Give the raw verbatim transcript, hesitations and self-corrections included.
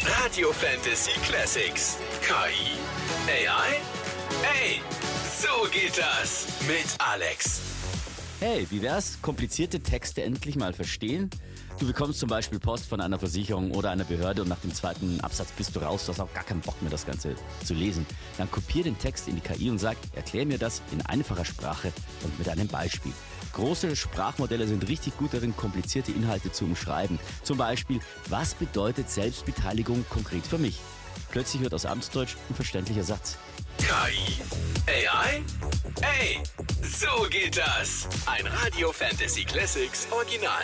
Radio Fantasy Classics. K I? A I? Ey, so geht das mit Alex. Hey, wie wär's? Komplizierte Texte endlich mal verstehen? Du bekommst zum Beispiel Post von einer Versicherung oder einer Behörde und nach dem zweiten Absatz bist du raus, du hast auch gar keinen Bock mehr, das Ganze zu lesen. Dann kopier den Text in die K I und sag, erklär mir das in einfacher Sprache und mit einem Beispiel. Große Sprachmodelle sind richtig gut darin, komplizierte Inhalte zu umschreiben. Zum Beispiel, was bedeutet Selbstbeteiligung konkret für mich? Plötzlich wird aus Amtsdeutsch ein verständlicher Satz. K I? A I? Ey, so geht das. Ein Radio Fantasy Classics Original.